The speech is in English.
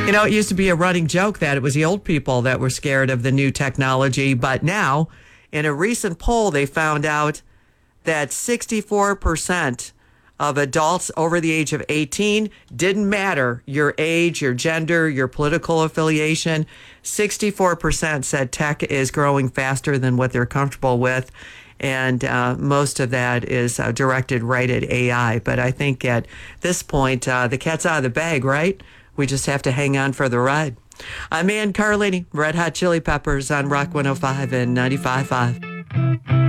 It used to be a running joke that it was the old people that were scared of the new technology. But now, in a recent poll, they found out that 64% of adults over the age of 18, didn't matter your age, your gender, your political affiliation. 64% said tech is growing faster than what they're comfortable with. And most of that is directed right at AI. But I think at this point, the cat's out of the bag, right? We just have to hang on for the ride. I'm Ann Carlini, Red Hot Chili Peppers on Rock 105 and 95.5.